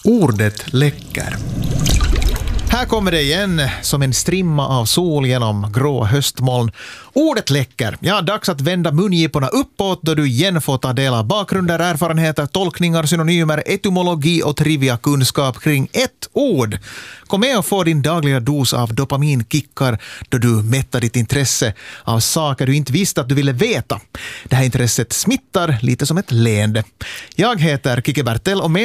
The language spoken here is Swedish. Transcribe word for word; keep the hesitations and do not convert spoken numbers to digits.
Ordet läcker. Här kommer det igen som en strimma av sol genom grå höstmoln. Ordet läcker. Ja, dags att vända mungiporna uppåt då du igen får ta del av bakgrunder, erfarenheter, tolkningar, synonymer, etymologi och trivia-kunskap kring ett ord. Kom med och få din dagliga dos av dopaminkickar då du mättar ditt intresse av saker du inte visste att du ville veta. Det här intresset smittar lite som ett leende. Jag heter Kike Bertel och med